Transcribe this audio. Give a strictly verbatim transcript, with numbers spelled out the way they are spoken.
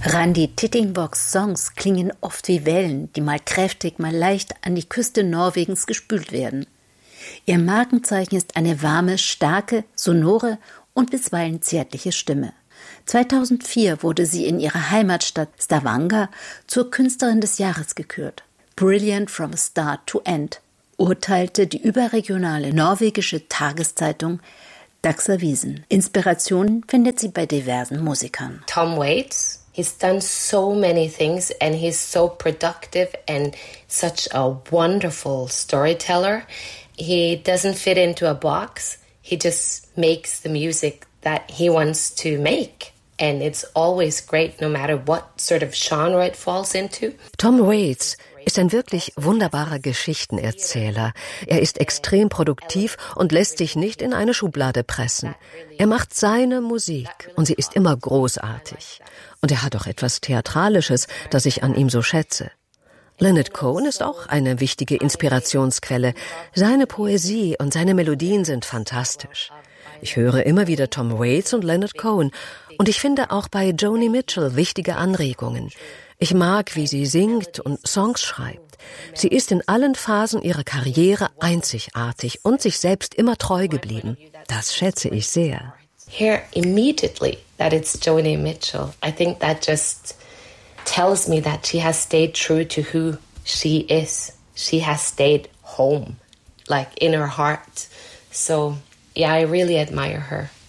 Randy Tittingbogs Songs klingen oft wie Wellen, die mal kräftig, mal leicht an die Küste Norwegens gespült werden. Ihr Markenzeichen ist eine warme, starke, sonore und bisweilen zärtliche Stimme. zweitausendvier wurde sie in ihrer Heimatstadt Stavanger zur Künstlerin des Jahres gekürt. Brilliant from Start to End, urteilte die überregionale norwegische Tageszeitung Dagsavisen. Inspiration findet sie bei diversen Musikern. Tom Waits. He's done so many things and he's so productive and such a wonderful storyteller. He doesn't fit into a box. He just makes the music that he wants to make. And it's always great no matter what sort of genre it falls into. Tom Waits ist ein wirklich wunderbarer Geschichtenerzähler. Er ist extrem produktiv und lässt sich nicht in eine Schublade pressen. Er macht seine Musik und sie ist immer großartig. Und er hat auch etwas Theatralisches, das ich an ihm so schätze. Leonard Cohen ist auch eine wichtige Inspirationsquelle. Seine Poesie und seine Melodien sind fantastisch. Ich höre immer wieder Tom Waits und Leonard Cohen und ich finde auch bei Joni Mitchell wichtige Anregungen. Ich mag, wie sie singt und Songs schreibt. Sie ist in allen Phasen ihrer Karriere einzigartig und sich selbst immer treu geblieben. Das schätze ich sehr. Hear immediately that it's Joni Mitchell. I think that just tells me that she has stayed true to who she is. She has stayed home, like in her heart. So, yeah, I really admire her.